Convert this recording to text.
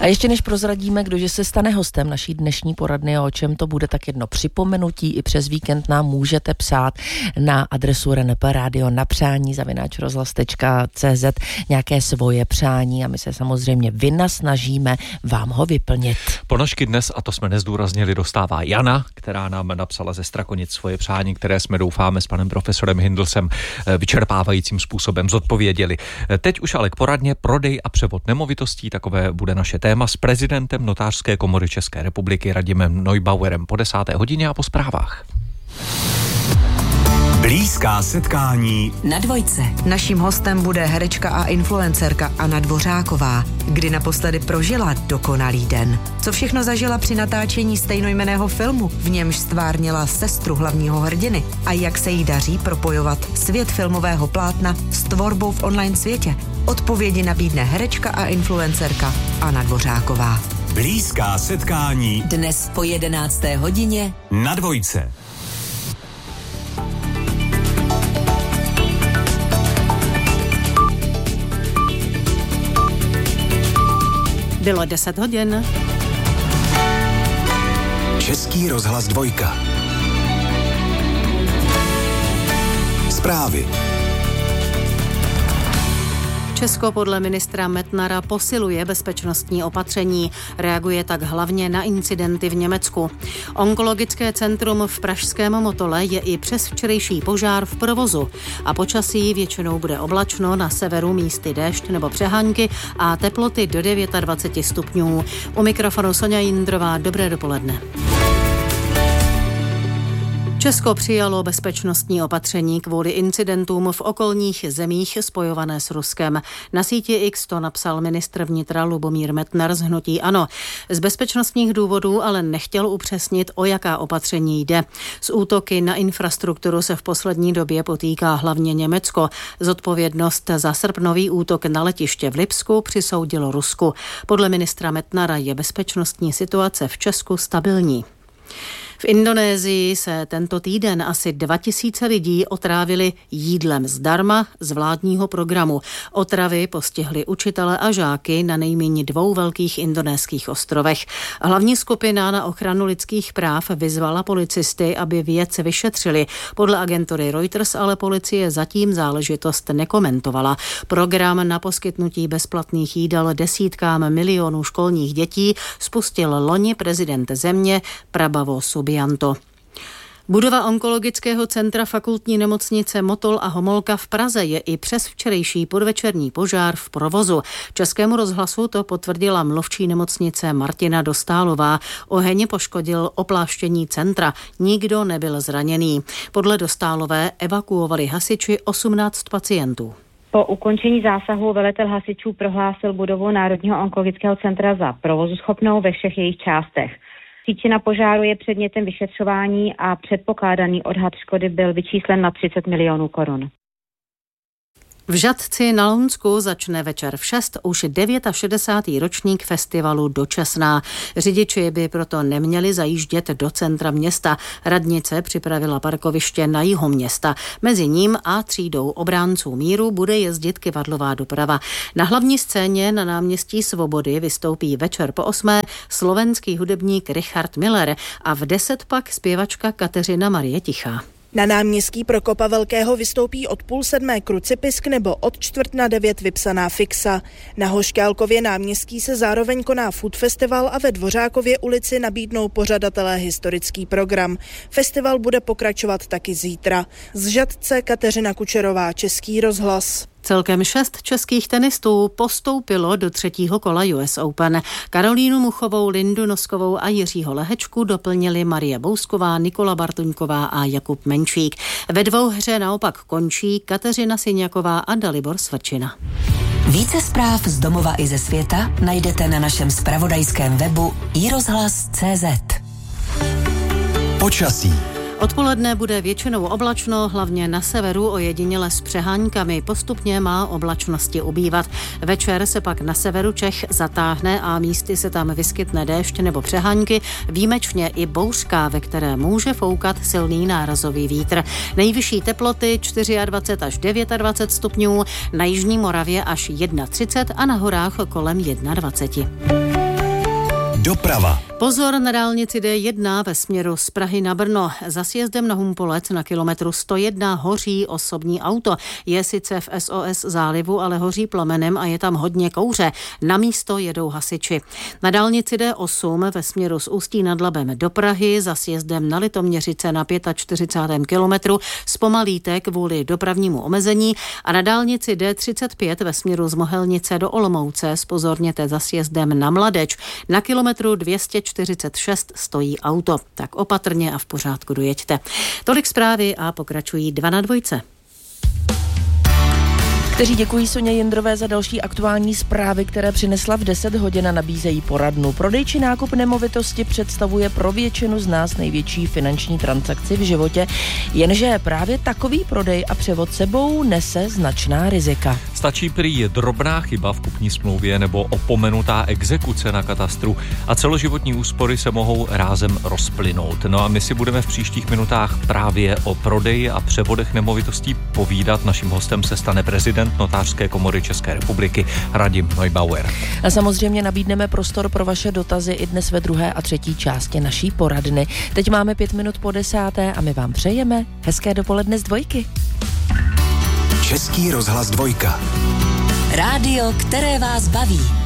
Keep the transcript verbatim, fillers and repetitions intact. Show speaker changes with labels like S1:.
S1: A ještě než prozradíme, kdože se stane hostem naší dnešní poradny a o čem to bude, tak jedno připomenutí. I přes víkend nám můžete psát na adresu R N P rádio na přání zavináč rozhlas tečka cé zet nějaké svoje přání a my se samozřejmě vynasnažíme vám ho vyplnit.
S2: Ponožky dnes, a to jsme nezdůraznili, dostává Jana, která nám napsala ze Strakonic svoje přání, které jsme doufáme s panem profesorem Hindlsem vyčerpávajícím způsobem zodpověděli. Teď už ale k poradně prodej a převod nemovitostí, takové bude naše téma s prezidentem Notářské komory České republiky Radimem Neubauerem po desáté hodině a po zprávách.
S3: Blízká setkání
S4: na Dvojce. Naším hostem bude herečka a influencerka Anna Dvořáková, kdy naposledy prožila dokonalý den. Co všechno zažila při natáčení stejnojmenného filmu, v němž stvárnila sestru hlavního hrdiny, a jak se jí daří propojovat svět filmového plátna s tvorbou v online světě. Odpovědi nabídne herečka a influencerka Anna Dvořáková.
S3: Blízká setkání
S4: dnes po jedenácté hodině
S3: na Dvojce.
S5: Bylo deset hodin.
S3: Český rozhlas dvojka. Zprávy.
S5: Česko podle ministra Metnara posiluje bezpečnostní opatření. Reaguje tak hlavně na incidenty v Německu. Onkologické centrum v pražském Motole je i přes včerejší požár v provozu. A počasí většinou bude oblačno, na severu místy déšť nebo přehánky a teploty do dvacet devět stupňů. U mikrofonu Sonja Jindrová, dobré dopoledne. Česko přijalo bezpečnostní opatření kvůli incidentům v okolních zemích spojované s Ruskem. Na síti X to napsal ministr vnitra Lubomír Metnar z hnutí ANO. Z bezpečnostních důvodů ale nechtěl upřesnit, o jaká opatření jde. S útoky na infrastrukturu se v poslední době potýká hlavně Německo. Zodpovědnost za srpnový útok na letiště v Lipsku přisoudilo Rusku. Podle ministra Metnara je bezpečnostní situace v Česku stabilní. V Indonésii se tento týden asi dva tisíce lidí otrávili jídlem zdarma z vládního programu. Otravy postihly učitele a žáky na nejméně dvou velkých indonéských ostrovech. Hlavní skupina na ochranu lidských práv vyzvala policisty, aby věc vyšetřili. Podle agentury Reuters ale policie zatím záležitost nekomentovala. Program na poskytnutí bezplatných jídel desítkám milionů školních dětí spustil loni prezident země Prabowo Subianto. Budova onkologického centra fakultní nemocnice Motol a Homolka v Praze je i přes včerejší podvečerní požár v provozu. Českému rozhlasu to potvrdila mluvčí nemocnice Martina Dostálová. Oheň poškodil opláštění centra. Nikdo nebyl zraněný. Podle Dostálové evakuovali hasiči osmnáct pacientů.
S6: Po ukončení zásahu velitel hasičů prohlásil budovu Národního onkologického centra za provozuschopnou ve všech jejich částech. Příčina požáru je předmětem vyšetřování a předpokládaný odhad škody byl vyčíslen na třicet milionů korun.
S5: V Žatci na Lounsku začne večer v šest už šedesátý devátý ročník festivalu Dočasná. Řidiči by proto neměli zajíždět do centra města. Radnice připravila parkoviště na jihu města. Mezi ním a třídou obránců míru bude jezdit kyvadlová doprava. Na hlavní scéně na náměstí Svobody vystoupí večer po osmé slovenský hudebník Richard Miller a v deset pak zpěvačka Kateřina Marie Tichá.
S7: Na náměstí Prokopa Velkého vystoupí od půl sedmé Krucipisk nebo od čtvrt na devět vypsaná Fixa. Na Hošťálkově náměstí se zároveň koná Food Festival a ve Dvořákově ulici nabídnou pořadatelé historický program. Festival bude pokračovat taky zítra. Z Žatce Kateřina Kučerová, Český rozhlas.
S5: Celkem šest českých tenistů postoupilo do třetího kola U S Open. Karolínu Muchovou, Lindu Noskovou a Jiřího Lehečku doplnili Marie Bousková, Nikola Bartuňková a Jakub Menšík. Ve dvouhře naopak končí Kateřina Syňaková a Dalibor Svrčina.
S4: Více zpráv z domova i ze světa najdete na našem zpravodajském webu i rozhlas tečka cé zet.
S3: Počasí.
S5: Odpoledne bude většinou oblačno, hlavně na severu ojediněle s přeháňkami. Postupně má oblačnosti ubývat. Večer se pak na severu Čech zatáhne a místy se tam vyskytne déšť nebo přeháňky, výjimečně i bouřka, ve které může foukat silný nárazový vítr. Nejvyšší teploty dvacet čtyři až dvacet devět stupňů, na jižní Moravě až třicet jedna a na horách kolem dvacet jedna.
S3: Doprava.
S5: Pozor na dálnici D jedna ve směru z Prahy na Brno. Za sjezdem na Humpolec na kilometru sto jedna hoří osobní auto. Je sice v S O S zálivu, ale hoří plamenem a je tam hodně kouře. Na místo jedou hasiči. Na dálnici D osm ve směru z Ústí nad Labem do Prahy za sjezdem na Litoměřice na čtyřicátém pátém kilometru zpomalíte kvůli dopravnímu omezení a na dálnici D třicet pět ve směru z Mohelnice do Olomouce zpozorněte za sjezdem na Mladeč. Na kilometru dvě stě čtyřicet šest stojí auto. Tak opatrně a v pořádku dojeďte. Tolik zprávy a pokračují dva na dvojce.
S1: Kteří děkují Soně Jindrové za další aktuální zprávy, které přinesla v deset hodin a nabízejí poradnu. Prodej či nákup nemovitosti představuje pro většinu z nás největší finanční transakci v životě, jenže právě takový prodej a převod sebou nese značná rizika.
S2: Stačí prý drobná chyba v kupní smlouvě nebo opomenutá exekuce na katastru a celoživotní úspory se mohou rázem rozplynout. No a my si budeme v příštích minutách právě o prodeji a převodech nemovitostí povídat. Naším hostem se stane prezident Notářské komory České republiky Radim Neubauer.
S1: A samozřejmě nabídneme prostor pro vaše dotazy i dnes ve druhé a třetí části naší poradny. Teď máme pět minut po desáté a my vám přejeme hezké dopoledne z dvojky.
S3: Český rozhlas dvojka.
S8: Rádio, které vás baví.